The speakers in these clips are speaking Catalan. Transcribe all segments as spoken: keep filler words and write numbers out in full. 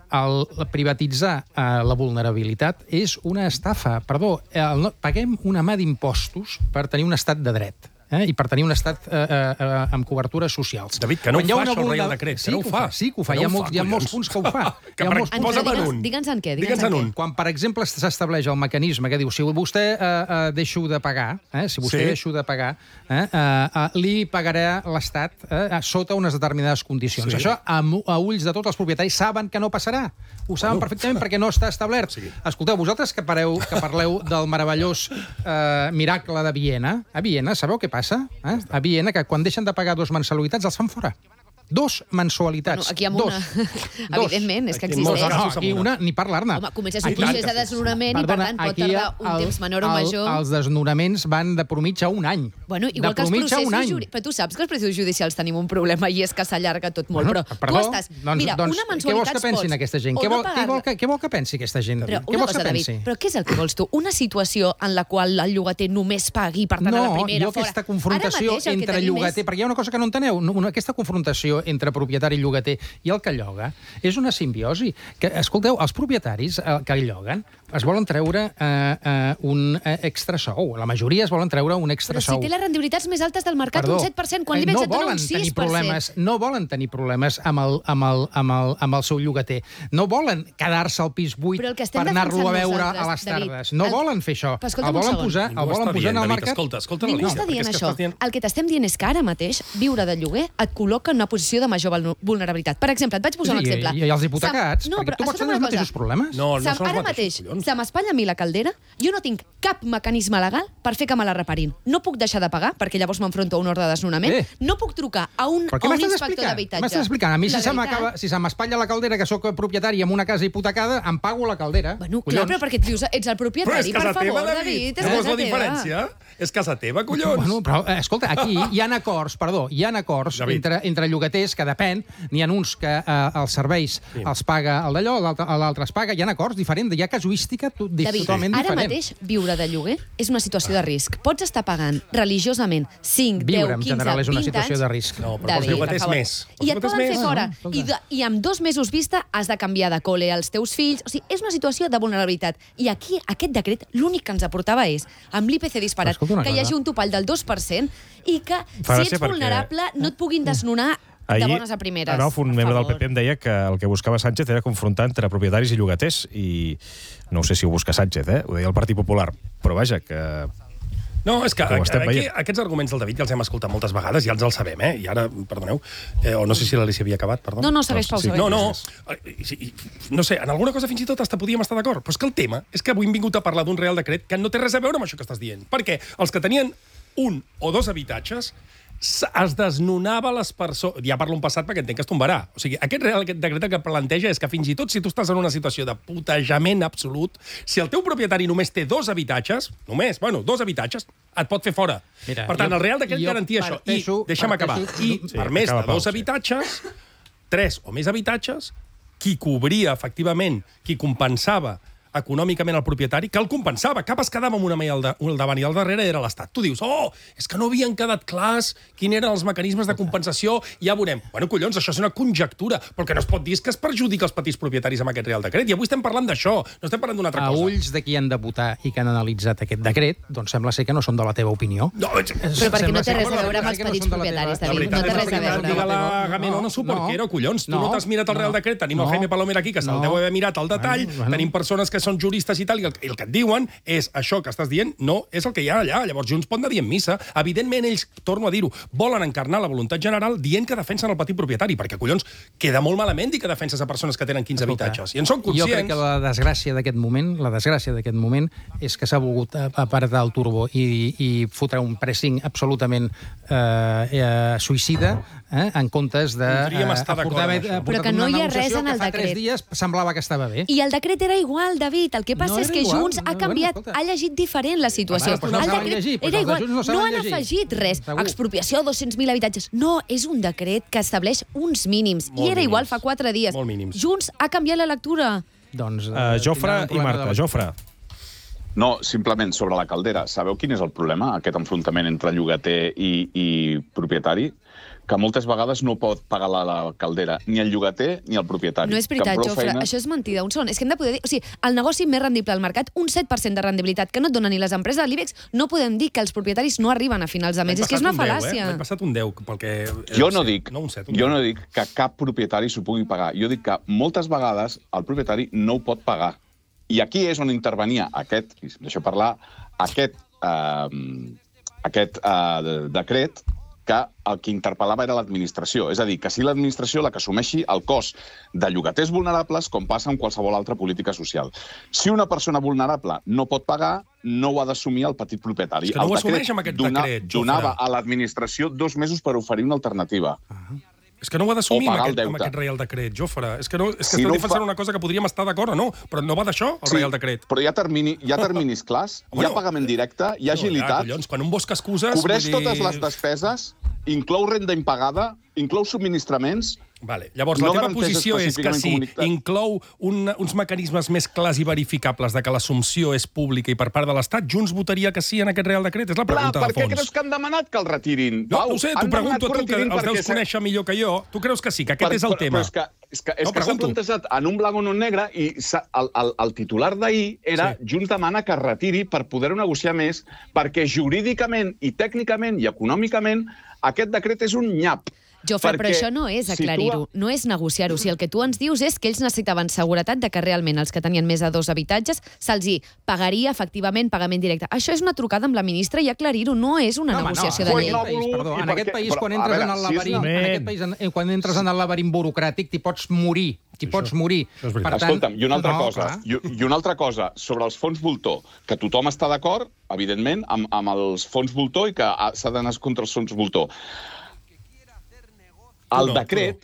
el, privatitzar eh, la vulnerabilitat és una estafa. Perdó, el, paguem una mà d'impostos per tenir un estat de dret. Eh? I per tenir un estat eh, eh, amb cobertures socials. David, que no ho fa això el Reial Decret, que no ho fa. Sí que ho fa, hi ha, molts, hi ha molts punts que ho fa. Que per, posa'm en un. Digue'ns en què. Digue'ns en un. Quan, per exemple, s'estableix el mecanisme que diu si vostè eh, eh, deixo de pagar, eh, si vostè sí. deixo de pagar, eh, eh, eh, li pagarà l'Estat eh, sota unes determinades condicions. Sí. Això, a, a ulls de tots els propietaris, saben que no passarà. Ho saben bueno. perfectament perquè no està establert. Sí. Escolteu, vosaltres que pareu, que parleu del meravellós eh, miracle de Viena, a Viena, sabeu què passa? Eh? A Viena, que quan deixen de pagar dues mensualitats els fan fora. Dos mensualitats. Bueno, aquí amb dos. una. Evidentment, és que Aquí existeix. No, aquí una, ni parlar-ne. Home, comença a ser un procés de desnonament i, per tant, pot tardar un el, temps menor o el, major. Els desnonaments van de promitja un any. Bueno, igual de que els processos judicials. Però tu saps que els processos judicials tenim un problema i és que s'allarga tot molt. Bueno, però perdó, tu estàs... Doncs, Mira, doncs, una què vols mensualitat que pensin pots, aquesta gent? o Què vol, no què, vol que, què vol que pensi aquesta gent? Però què una vols cosa, que David, pensi? però què és el que vols tu? Una situació en la qual el llogater només pagui, per tant, no, a la primera, jo fora... aquesta confrontació mateix, entre llogater... És... Perquè hi ha una cosa que no enteneu. Una, aquesta confrontació entre propietari i llogater i el que lloga és una simbiosi. Que, escolteu, els propietaris eh, que lloguen es volen treure eh, eh, un eh, extra sou. La majoria es volen treure un extra però sou. si té les rendibilitats més altes del mercat, Perdó, un set per cent, quan eh, l'IBEX no et dona un sis per cent. Problemes, no volen tenir problemes amb el, amb el, amb el, amb el seu llogater. No volen quedar-se al pis buit per anar-lo a veure a les tardes. No el... volen fer això. El volen posar, el volen posar en el mercat. Escolta, escolta Ningú està dient això. El que t'estem dient és que ara mateix viure de lloguer et col·loca en una posició de major vulnerabilitat. Per exemple, et vaig posar un exemple. I els hipotecats, no, perquè tu pots tenir els mateixos problemes. No, no són ara els mateixos, mateix, se m'espatlla a mi la caldera, jo no tinc cap mecanisme legal per fer que me la reparin. No puc deixar de pagar, perquè llavors m'enfronto a un ordre de desnonament. Eh. No puc trucar a un, a un inspector d'habitatge. M'estàs explicant? A mi, si se m'acaba, si se m'espatlla la caldera, que sóc propietari amb una casa hipotecada, em pago la caldera. Bueno, clar, però perquè et dius, ets el propietari, per favor, David, és casa teva. Diferència? És casa teva, collons. Bueno, però, escolta, aquí hi ha acords, perdó, hi ha acords entre, entre llogaters que depèn, n'hi ha uns que eh, els serveis sí. els paga el d'allò, l'altre es paga, hi ha acords diferents, hi ha casuística to David, totalment ara diferent. Ara mateix, viure de lloguer és una situació de risc. Pots estar pagant religiosament cinc, viure, deu, quinze, general, és una vint situació anys... de risc. No, però els llogaters més. I et poden fer fora. No, I, de, I amb dos mesos vista has de canviar de col·le als teus fills. O sigui, és una situació de vulnerabilitat. I aquí, aquest decret, l'únic que ens aportava és, amb l'I P C disparat, que hi hagi un topall del dos per cent i que, si ets vulnerable, no et puguin desnonar Ahir, de bones a primeres. Arnau, un membre del P P em deia que el que buscava Sánchez era confrontar entre propietaris i llogaters, i no sé si ho busca Sánchez, eh? Ho deia el Partit Popular, però vaja, que... No, és que, que aquí, veient. aquests arguments del David ja els hem escoltat moltes vegades, ja els els sabem, eh? I ara, perdoneu, eh, o no sé si l'Alicia havia acabat, perdó. No, no, segueix, Pau, sí. segueix. No, no, no sé, en alguna cosa fins i tot hasta podíem estar d'acord, però és que el tema és que avui hem vingut a parlar d'un Real Decret que no té res a veure amb això que estàs dient, perquè els que tenien un o dos habitatges es desnonava les persones... Ja parlo en passat perquè entenc que es tombarà. O sigui, aquest Real Decret que planteja és que fins i tot si tu estàs en una situació de putejament absolut, si el teu propietari només té dos habitatges, només, bueno, dos habitatges, et pot fer fora. Mira, per tant, jo, el Real Decret garantia això. I, deixa'm acabar, i sí, per més de dos Pau, habitatges, sí. tres o més habitatges, qui cobria, efectivament, qui compensava econòmicament el propietari, que el compensava, cap es quedava amb una mà al, de, al davant i al darrere era l'Estat. Tu dius, oh, és que no havien quedat clars quins eren els mecanismes de compensació, ja veurem. Bueno, collons, això és una conjectura, però el que no es pot dir és que es perjudica els petits propietaris amb aquest Real Decret. I avui estem parlant d'això, no estem parlant d'una altra a cosa. A ulls de qui han de votar i que han analitzat aquest decret, doncs sembla ser que no són de la teva opinió. No, ets... Però perquè no té res a veure amb els petits propietaris, David. No té res a veure. Digue la Gamero, no s'ho porquero, collons. Tu no t'has mirat el Real Decret, tenim el Jaime Palomera aquí, que se'l deu haver mirat al detall, tenim persones que són juristes i tal, i el que et diuen és això que estàs dient, no és el que hi ha allà. Llavors, Junts pot anar dient missa. Evidentment, ells, torno a dir-ho, volen encarnar la voluntat general dient que defensen el petit propietari, perquè, collons, queda molt malament dir que defenses a persones que tenen quinze Escolta, habitatges. I en són conscients. Jo crec que la desgràcia d'aquest moment, la desgràcia d'aquest moment és que s'ha volgut apretar el turbo i, i fotre un pressing absolutament eh, eh, suïcida, eh, en comptes de... Podríem estar d'acord amb això. Però que no hi ha res en el decret. Fa tres dies semblava que estava bé. I el decret era igual, David. El que passa és que Junts ha canviat, ha llegit diferent la situació. El decret era igual, no han afegit res. Expropiació, dos-cents mil habitatges. No, és un decret que estableix uns mínims. I era igual fa quatre dies. Junts ha canviat la lectura. Doncs... Jofre i Marta. Jofre. No, simplement sobre la caldera. Sabeu quin és el problema, aquest enfrontament entre llogater i, i propietari? que moltes vegades no pot pagar la, la caldera ni el llogater ni el propietari. No és veritat, Jofre, feines... això és mentida. Un segon, és que hem de poder dir... O sigui, el negoci més rendible al mercat, un set per cent de rendibilitat que no et donen ni les empreses de l'IBEX, no podem dir que els propietaris no arriben a finals de mes. És que és una fal·làcia. L'any passat un deu, pel que... Jo no dic, no un set, un jo no dic que cap propietari s'ho pugui pagar. Jo dic que moltes vegades el propietari no ho pot pagar. I aquí és on intervenia aquest, i deixo parlar, aquest, eh, aquest eh, decret que el que interpel·lava era l'administració. És a dir, que sigui l'administració la que assumeixi el cost de llogaters vulnerables com passa amb qualsevol altra política social. Si una persona vulnerable no pot pagar, no ho ha d'assumir el petit propietari. És que no ho El decret assumeix amb aquest dona- decret, Jofre. donava a l'administració dos mesos per oferir una alternativa. És que no ho ha d'assumir O amb, pagar el aquest- amb deute. aquest Reial Decret, Jofre. És que, no, és que Si estàs no defensant fa- una cosa que podríem estar d'acord o no, però no va d'això, el Reial Decret. Però hi ha, termini, hi ha terminis clars, hi Bueno, ha pagament directe, hi ha No, agilitat, ja, collons, quan un busca excuses... cobreix vull dir- totes les despeses, inclou renda impagada, inclou subministraments. Vale. Llavors, No la teva garanteix posició és que específicament si comunitat. inclou un, uns mecanismes més clars i verificables de que l'assumpció és pública i per part de l'Estat, Junts votaria que sí en aquest Real Decret? És la Clar, pregunta per de què fons. creus que han demanat que el retirin? No, Pau? no ho sé, Han t'ho demanat pregunto a ho tu, que retirin els perquè deus s'ha- conèixer millor que jo. Tu creus que sí, que aquest Per- és el però- tema? Però és que, és que, és No, que s'ha pregunto. plantejat en un blanc o en un negre i s'ha- el, el, el titular d'ahir era Sí. sí. Junts demana que es retiri per poder-ho negociar més perquè jurídicament i tècnicament i econòmicament aquest decret és un nyap. Jofre, però Perquè això no és aclarir-ho, situa- no és negociar-ho. Si el que tu ens dius és que ells necessitaven seguretat de que realment els que tenien més de dos habitatges se'ls hi pagaria efectivament pagament directe. Això és una trucada amb la ministra i aclarir-ho, no és una No, home, negociació no. de Pues llei. no. En aquest país, perdó, I en per aquest què? país, Però, quan a entres veure, en el si és laberint, una- en aquest país, en- eh, quan entres en el laberint burocràtic, t'hi pots morir, t'hi pots morir. Això és veritat. Escolta'm, i una altra no, cosa, clar. i, i una altra cosa, sobre els fons voltor, que tothom està d'acord, evidentment, amb, amb els fons voltor i que ha- s'ha d'anar contra els fons voltor. El no, decret...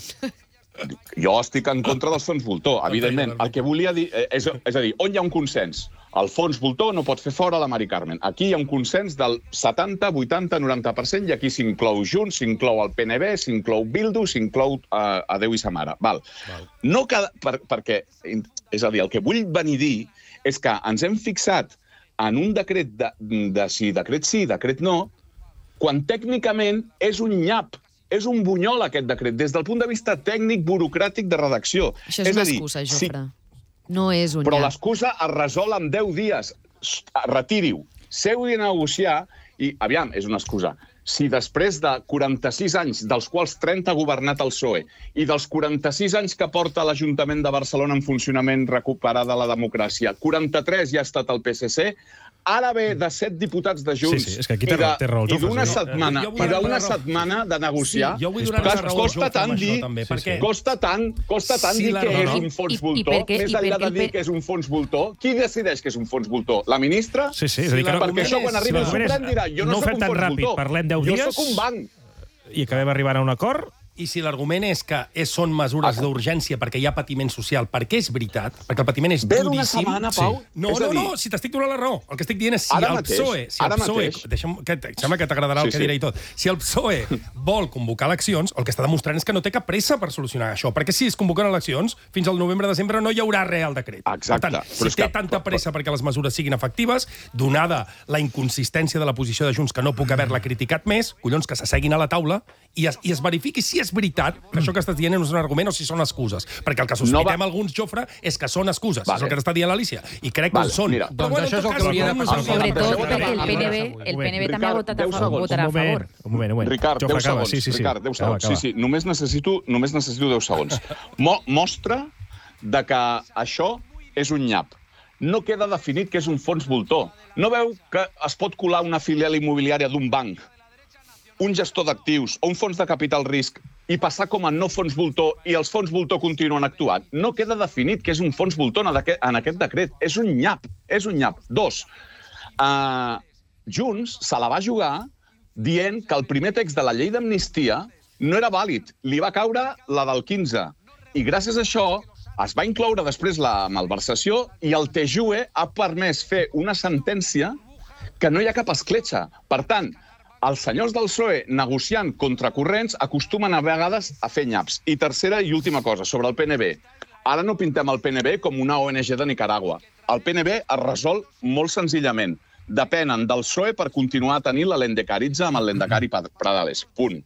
Jo estic en contra dels fons voltor, evidentment. El que volia dir eh, és, és a dir, on hi ha un consens? El fons voltor no pot fer fora la Mari Carmen. Aquí hi ha un consens del setanta, vuitanta, noranta per cent i aquí s'inclou Junts, s'inclou el P N B, s'inclou Bildu, s'inclou eh, Adéu i sa mare. Val. Val. No cada, per, perquè, és a dir, el que vull venir a dir és que ens hem fixat en un decret de, de si decret sí, decret no, quan tècnicament és un nyap. És un bunyol, aquest decret, des del punt de vista tècnic, burocràtic, de redacció. Això és, és una excusa, Jofre. No és un Però nyap. l'excusa es resol en deu dies. Retiri-ho. Seu-hi a negociar i, aviam, és una excusa. Si després de quaranta-sis anys, dels quals trenta ha governat el P S O E, i dels quaranta-sis anys que porta l'Ajuntament de Barcelona en funcionament recuperada la democràcia, quaranta-tres ja ha estat el P S C, ara ve de set diputats de Junts Sí, sí, és que aquí té i de- raó- té raó el i Jofre, d'una sí. setmana, Jo vull i donar d'una raó. setmana de negociar, Sí, jo vull donar que la raó al costa Jofre tant amb això, dir, també, perquè- costa tant, costa tant Sí, dir la que raó. és I- un fons i- i voltor, per què- més i per enllà què de el dir P- que és un fons voltor. Qui decideix que és un fons voltor? La ministra? Sí, sí, és a dir, que no, Perquè això, quan arribi el l'argument és, Suprem, dirà, jo no, no ho soc fem un tan fons ràpid, voltor. parlem deu dies. Jo soc un banc. I acabem arribant a un acord. I si l'argument és que és, són mesures d'urgència perquè hi ha patiment social, perquè és veritat, perquè el patiment és Ve d'una duríssim... setmana, Pau. No, És a no, dir- no, si t'estic donant la raó. El que estic dient és si Ara el mateix, P S O E... Si el ara P S O E mateix. deixa'm, que, em sembla que t'agradarà el Sí, que sí. diré i tot. Si el P S O E vol convocar eleccions, el que està demostrant és que no té cap pressa per solucionar això. Perquè si es convoquen eleccions, fins al novembre-desembre no hi haurà Real Decret. Exacte. Per tant, Però si és té que- tanta pressa perquè les mesures siguin efectives, donada la inconsistència de la posició de Junts, que no puc haver-la criticat més, collons, que s'asseguin a la taula i es, i es verifiqui si és veritat que això que estàs dient no és un argument o si són excuses. Perquè el que sospitem No va- alguns, Jofre, és que són excuses. Vale. És el que t'està dient l'Alícia. I crec Vale, que ho són. mira. Però, Doncs bueno, això en és tot el que cas, hauria de podem passar. nosaltres- Sobretot Deixeu-me perquè el acabar. P N B, el P N B també ha Ricard, votat a, deu fa segons. votarà a un moment, favor. un moment, un moment. Ricard, Jofre, deu acaba. segons. Sí, sí, sí. Ricard, deu Acaba, segons. acaba. Sí, sí, només necessito, només necessito deu segons. Mo mostra de que això és un nyap. No queda definit que és un fons voltor. No veu que es pot colar una filial immobiliària d'un banc, un gestor d'actius o un fons de capital risc i passar com a no fons voltor i els fons voltor continuen actuant. No queda definit que és un fons voltor en aquest, en aquest decret. És un nyap, és un nyap. Dos, uh, Junts se la va jugar dient que el primer text de la llei d'amnistia no era vàlid. Li va caure la del quinze. I gràcies a això es va incloure després la malversació i el T J U E ha permès fer una sentència que no hi ha cap escletxa. Per tant, els senyors del P S O E negociant contracorrents acostumen a vegades a fer nyaps. I tercera i última cosa, sobre el P N B. Ara no pintem el P N B com una O N G de Nicaragua. El P N B es resol molt senzillament. Depenen del P S O E per continuar a tenir la Lendecaritza amb el Lendakari Pradales. Punt.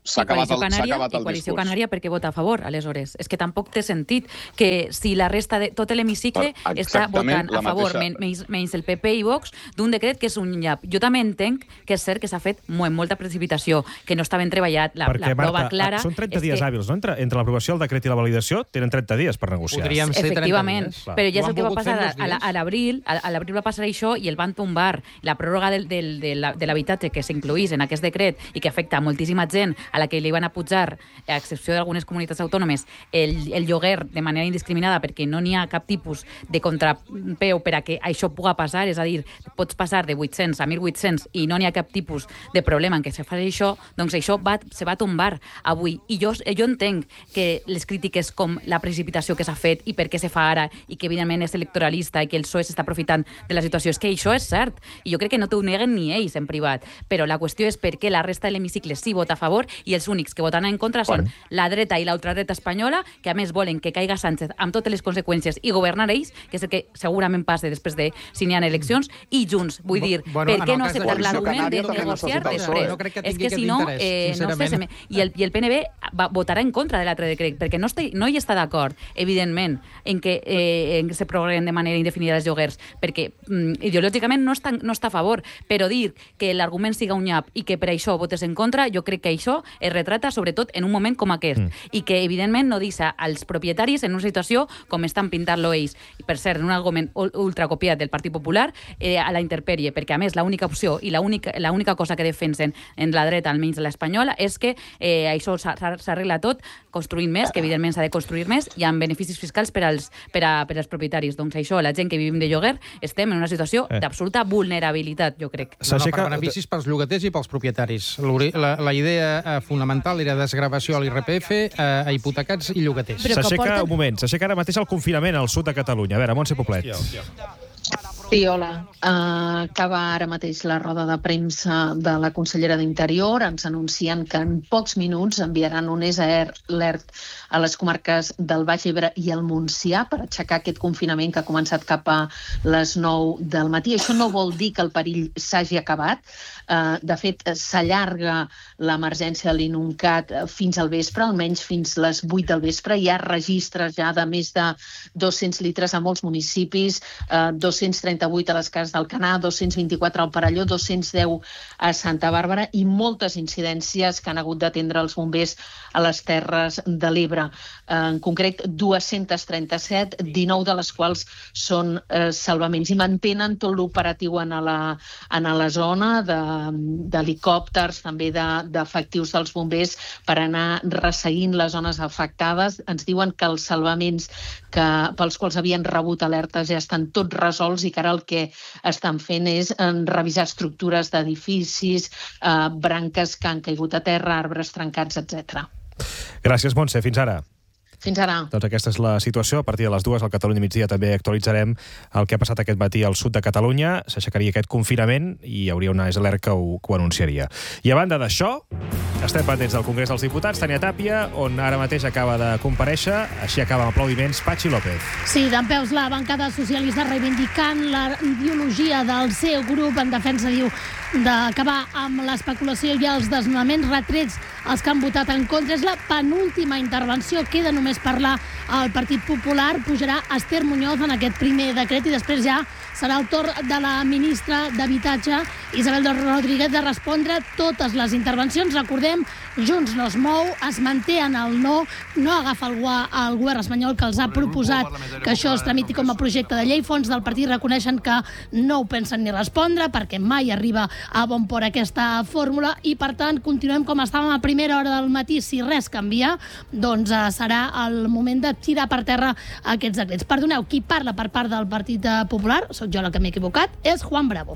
s'ha acabat, el, s'ha acabat el I Coalició discurs. Canària perquè vota a favor, aleshores. És que tampoc té sentit que si la resta de tot l'hemicicle Però està exactament votant a la favor, mateixa- menys, menys el P P i Vox, d'un decret que és un nyap. Jo també entenc que és cert que s'ha fet amb molta precipitació, que no està ben treballat. La, Perquè, la prova Marta, clara són trenta és dies que... hàbils, no? Entre, entre l'aprovació del decret i la validació tenen trenta dies per negociar. Podríem ser trenta Efectivament, dies. però ja Ho és han el que va volgut passar fer en a, dos a, la- dies. a l'abril. A, a l'abril va passar això i el van tombar. La pròrroga del, del, de la- de l'habitatge que s'incluís en aquest decret i que afecta a moltíssima gent a la que li van a pujar, a excepció d'algunes comunitats autònomes, el, el lloguer de manera indiscriminada perquè no n'hi ha cap tipus de contrapeu per a que això puga passar, és a dir, pots passar de vuit-cents a mil vuit-cents i no n'hi ha cap tipus de problema en què se faci això, doncs això va, se va tombar avui. I jo, jo entenc que les crítiques com la precipitació que s'ha fet i per què se fa ara i que evidentment és electoralista i que el P S O E s'està aprofitant de la situació, és que això és cert. I jo crec que no t'ho neguen ni ells en privat. Però la qüestió és per què la resta de l'hemicicle sí vota a favor i els únics que voten en contra són la dreta i l'ultradreta espanyola, que a més volen que caiga Sánchez amb totes les conseqüències i governar ells, que és el que segurament passa després de si n'hi ha eleccions, i Junts. Vull dir, Bueno, per en què el no cas de acceptar Coalició l'argument de Canària també negociar necessita el P S O E. després? No crec que És tingui que aquest si no, interès, eh, no sé, sincerament. se me... I, el, i el P N B va, votarà en contra de l'altre decret, perquè no, està, no hi està d'acord, evidentment, en que, eh, en que se prorroguen de manera indefinida els lloguers, perquè mm, ideològicament no està, no està a favor, però dir que l'argument siga un nyap i que per això votes en contra, jo crec que això es retrata sobretot en un moment com aquest, mm. i que evidentment no deixa als propietaris en una situació com estan pintant-lo ells. I per cert, en un argument ul- ultracopiat del Partit Popular eh, a la intempèrie, perquè a més l'única opció i l'única l'única cosa que defensen en la dreta, almenys l'espanyola, és que eh, això s'ha- s'ha- s'arregla tot construint més, que evidentment s'ha de construir més, i amb beneficis fiscals per als, per a, per als propietaris. Doncs això, la gent que vivim de lloguer, estem en una situació Eh. d'absoluta vulnerabilitat, jo crec. No, no, per beneficis pels llogaters i pels propietaris. L'ori- La, la idea eh, fonamental era desgravació a l'I R P F, eh, a hipotecats i llogaters. Però que S'aixeca, porten- un moment, s'aixeca ara mateix el confinament al sud de Catalunya. A veure, Montse Poblet. Hòstia, hòstia. Sí, hola. Uh, acaba ara mateix la roda de premsa de la consellera d'Interior. Ens anuncien que en pocs minuts enviaran un S R alert a les comarques del Baix Ebre i el Montsià per aixecar aquest confinament que ha començat cap a les nou del matí. Això no vol dir que el perill s'hagi acabat. Uh, de fet, s'allarga l'emergència de l'Inuncat fins al vespre, almenys fins les vuit del vespre. Hi ha registres ja de més de dos-cents litres a molts municipis, uh, dos-cents trenta-vuit a les Cases d'Alcanar, dos-cents vint-i-quatre al Perelló, dos-cents deu a Santa Bàrbara i moltes incidències que han hagut d'atendre els bombers a les Terres de l'Ebre. En concret, dos-cents trenta-set, dinou de les quals són eh, salvaments. I mantenen tot l'operatiu en, la, en la zona d'helicòpters, també d'efectius de, dels bombers per anar resseguint les zones afectades. Ens diuen que els salvaments que, pels quals havien rebut alertes ja estan tots resolts i que ara el que estan fent és eh, revisar estructures d'edificis, eh, branques que han caigut a terra, arbres trencats, etcètera. Gràcies, Montse. Fins ara. Fins ara. Doncs aquesta és la situació. A partir de les dues al Catalunya migdia també actualitzarem el que ha passat aquest matí al sud de Catalunya. S'aixecaria aquest confinament i hi hauria una S L R que ho, que ho anunciaria. I a banda d'això, estem pendents del Congrés dels Diputats, Tània Tàpia, on ara mateix acaba de comparèixer. Així acaba amb aplaudiments Patxi López. Sí, dempeus la bancada socialista reivindicant la ideologia del seu grup en defensa, diu, d'acabar amb l'especulació i els desnonaments, retrets els que han votat en contra. És la penúltima intervenció, queda només parlar al Partit Popular. Pujarà Esther Muñoz en aquest primer decret i després ja serà el torn de la ministra d'Habitatge, Isabel Rodríguez, de respondre totes les intervencions. Recordem, Junts no es mou, es manté en el no, no agafa el, el govern espanyol que els ha proposat que això es tramiti com a projecte de llei. Fons del partit reconeixen que no ho pensen ni respondre perquè mai arriba a bon port aquesta fórmula i, per tant, continuem com estàvem a primera hora del matí. Si res canvia, doncs eh, serà el moment de tirar per terra aquests decrets. Perdoneu, qui parla per part del Partit Popular, sóc jo la que m'he equivocat, és Juan Bravo.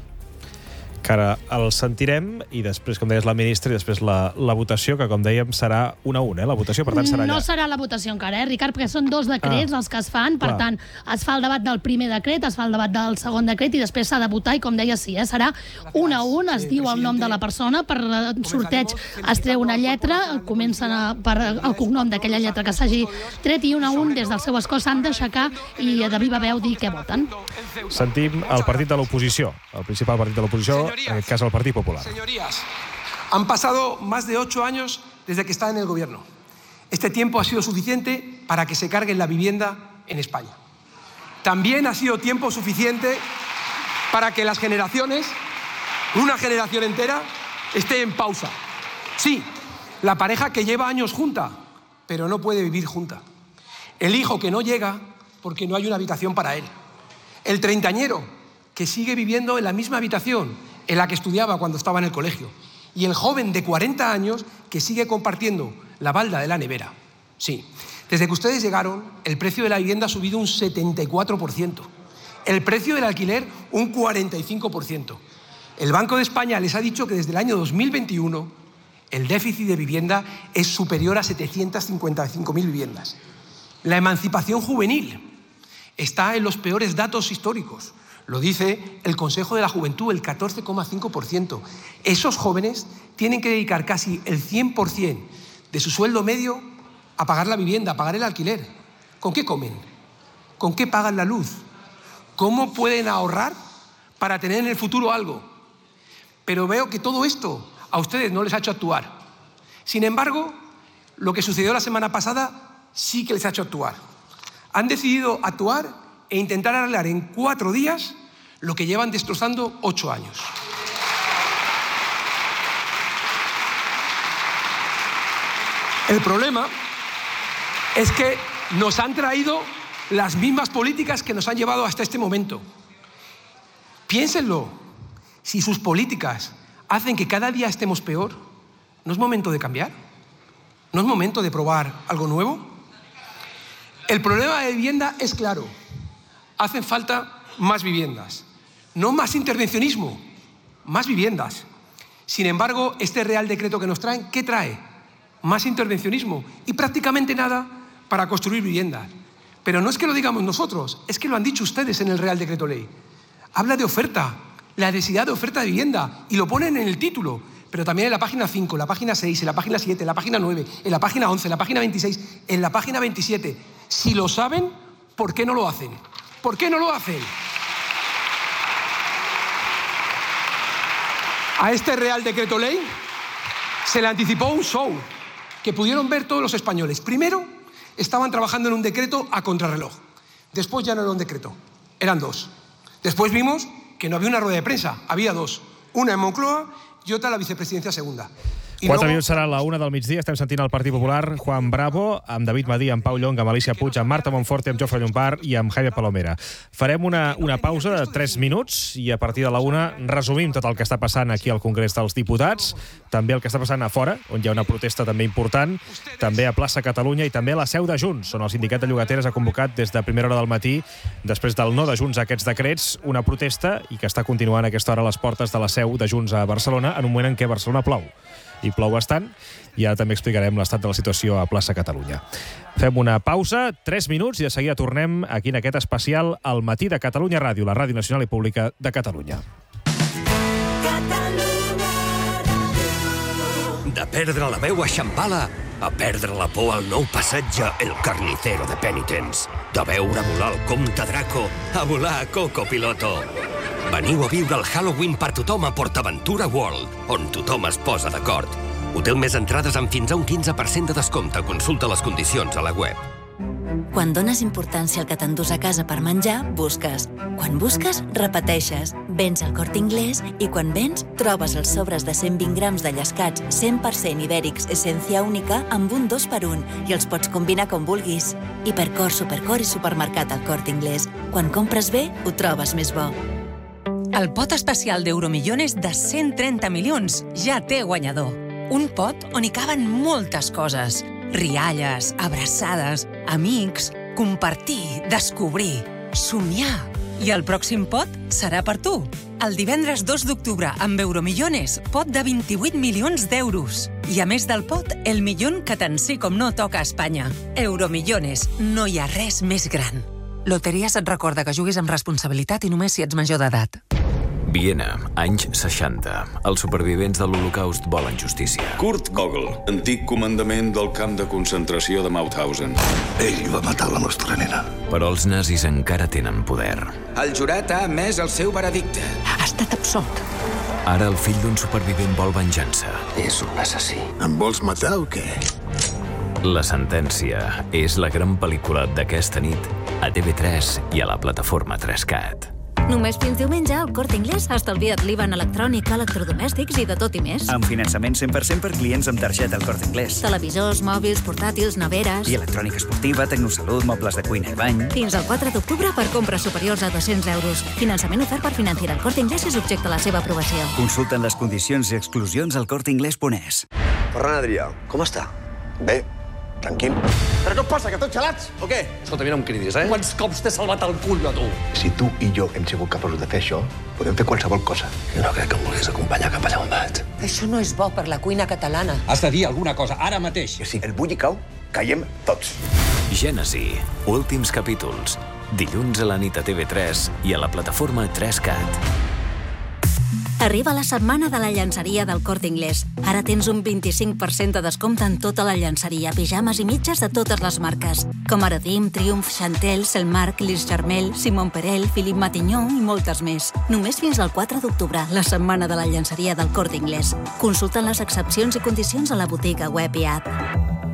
Que ara el sentirem i després, com deies, la ministra i després la, la votació, que com dèiem serà una a una, eh? La votació, per tant, serà allà. No serà la votació encara, eh, Ricard, perquè són dos decrets ah, els que es fan, per clar. tant, es fa el debat del primer decret, es fa el debat del segon decret i després s'ha de votar i, com deia, sí, eh, serà un a un, es diu el nom de la persona, per sorteig es treu una lletra, comencen a, per el cognom d'aquella lletra que s'hagi tret i un a un des del seu escó s'han d'aixecar i de viva veu dir què voten. Sentim el partit de l'oposició, el principal partit de l'oposició, en aquest cas el Partit Popular. Señorías, han pasado más de ocho años desde que está en el gobierno. Este tiempo ha sido suficiente para que se cargue la vivienda en España. También ha sido tiempo suficiente para que las generaciones, una generación entera, esté en pausa. Sí, la pareja que lleva años junta, pero no puede vivir junta. El hijo que no llega porque no hay una habitación para él. El treintañero que sigue viviendo en la misma habitación en la que estudiaba cuando estaba en el colegio. Y el joven de cuarenta años que sigue compartiendo la balda de la nevera. Sí, desde que ustedes llegaron, el precio de la vivienda ha subido un setenta y cuatro por ciento. El precio del alquiler un cuarenta y cinco por ciento. El Banco de España les ha dicho que desde el año dos mil veintiuno el déficit de vivienda es superior a setecientas cincuenta y cinco mil viviendas. La emancipación juvenil está en los peores datos históricos. Lo dice el Consejo de la Juventud, el catorce coma cinco por ciento. Esos jóvenes tienen que dedicar casi el cien por ciento de su sueldo medio a pagar la vivienda, a pagar el alquiler. ¿Con qué comen? ¿Con qué pagan la luz? ¿Cómo pueden ahorrar para tener en el futuro algo? Pero veo que todo esto a ustedes no les ha hecho actuar. Sin embargo, lo que sucedió la semana pasada sí que les ha hecho actuar. Han decidido actuar e intentar arreglar en cuatro días lo que llevan destrozando ocho años. El problema es que nos han traído las mismas políticas que nos han llevado hasta este momento. Piénsenlo, si sus políticas hacen que cada día estemos peor, ¿no es momento de cambiar? ¿No es momento de probar algo nuevo? El problema de vivienda es claro. Hacen falta más viviendas. No más intervencionismo, más viviendas. Sin embargo, este Real Decreto que nos traen, ¿qué trae? Más intervencionismo y prácticamente nada para construir viviendas. Pero no es que lo digamos nosotros, es que lo han dicho ustedes en el Real Decreto Ley. Habla de oferta, la necesidad de oferta de vivienda, y lo ponen en el título, pero también en la página cinco, en la página seis, en la página siete, en la página nueve, en la página once, en la página veintiséis, en la página veintisiete. Si lo saben, ¿por qué no lo hacen? ¿Por qué no lo hacen? A este Real Decreto Ley se le anticipó un show que pudieron ver todos los españoles. Primero, estaban trabajando en un decreto a contrarreloj. Después ya no era un decreto, eran dos. Después vimos que no había una rueda de prensa, había dos. Una en Moncloa i otra a la vicepresidencia segunda. I Quatre luego... minuts serà la una del migdia. Estem sentint el Partit Popular, Juan Bravo, amb David Madí, amb Pau Llong, amb Alicia Puig, amb Marta Monforte, amb Jofre Llombart i amb Jaime Palomera. Farem una, una pausa de tres minuts i a partir de la una resumim tot el que està passant aquí al Congrés dels Diputats, també el que està passant a fora, on hi ha una protesta també important, també a Plaça Catalunya i també a la seu de Junts, on el sindicat de llogateres ha convocat des de primera hora del matí, després del no de Junts a aquests decrets, una protesta i que està continuant a aquesta hora a les portes de la seu de Junts a Barcelona, en un moment en què Barcelona plou. I plou bastant, i ara també explicarem l'estat de la situació a Plaça Catalunya. Fem una pausa, tres minuts, i de seguida tornem aquí en aquest especial al Matí de Catalunya Ràdio, la Ràdio Nacional i Pública de Catalunya. De perdre la veu a Xampala a perdre la por al nou passatge El Carnicero de Penitents. De veure volar el comte Draco a volar a Coco Piloto. Veniu a viure el Halloween per tothom a PortAventura World, on tothom es posa d'acord. Hotel més entrades amb fins a un quinze per cent de descompte. Consulta les condicions a la web. Quan dones importància al que t'endús a casa per menjar, busques. Quan busques, repeteixes. Vens al Corte Inglés i quan vens, trobes els sobres de cent vint grams de llescats cent per cent ibèrics Essència Única amb un dos per un i els pots combinar com vulguis. Hipercor, Supercor i Supermercat al Corte Inglés. Quan compres bé, ho trobes més bo. El pot especial d'Euromillones de cent trenta milions ja té guanyador. Un pot on hi caben moltes coses. Rialles, abraçades, amics, compartir, descobrir, somiar. I el pròxim pot serà per tu. El divendres dos d'octubre, amb Euromillones, pot de vint-i-vuit milions d'euros. I a més del pot, el milió que tant sí com no toca a Espanya. Euromillones, no hi ha res més gran. Loteries et recorda que juguis amb responsabilitat i només si ets major d'edat. Viena, anys seixanta. Els supervivents de l'Holocaust volen justícia. Kurt Gogol, antic comandament del camp de concentració de Mauthausen. Ell va matar la nostra nena. Però els nazis encara tenen poder. El jurat ha emès el seu veredicte. Ha estat absolt. Ara el fill d'un supervivent vol venjança. És un assassí. Em vols matar o què? La sentència és la gran pel·lícula d'aquesta nit a T V tres i a la plataforma tres cat. Només fins diumenge al Corte Inglés estalvia't l'I V A en electrònic, electrodomèstics i de tot i més. Amb finançament cent per cent per clients amb targeta al Corte Inglés. Televisors, mòbils, portàtils, neveres... I electrònica esportiva, tecnosalut, mobles de cuina i bany... Fins al quatre d'octubre per compres superiors a dos-cents euros. Finançament ofert per Financiera al Corte Inglés i subjecte a la seva aprovació. Consulten les condicions i exclusions al corte inglés punt es. Ferran Adrià, com està? Bé, tranquil. Però què et passa, que tots gelats, o què? Escolta, mira, no em cridis, eh? Quants cops t'he salvat el cul, a tu? Si tu i jo hem sigut capaços de fer això, podem fer qualsevol cosa. Jo no crec que em vulguis acompanyar cap allà on vaig. Això no és bo per la cuina catalana. Has de dir alguna cosa, ara mateix. Que si el bulli cau, caiem tots. Gènesi, últims capítols. Dilluns a la nit a T V tres i a la plataforma tres cat. Arriba la setmana de la llançeria del Corte Inglés. Ara tens un vint-i-cinc per cent de descompte en tota la llançeria, pijames i mitges de totes les marques, com Aradim, Triumph, Chantel, Selmark, Lis Charmel, Simon Perel, Philippe Matignon i moltes més. Només fins al quatre d'octubre, la setmana de la llançeria del Corte Inglés. Consulten les excepcions i condicions a la botiga web i app.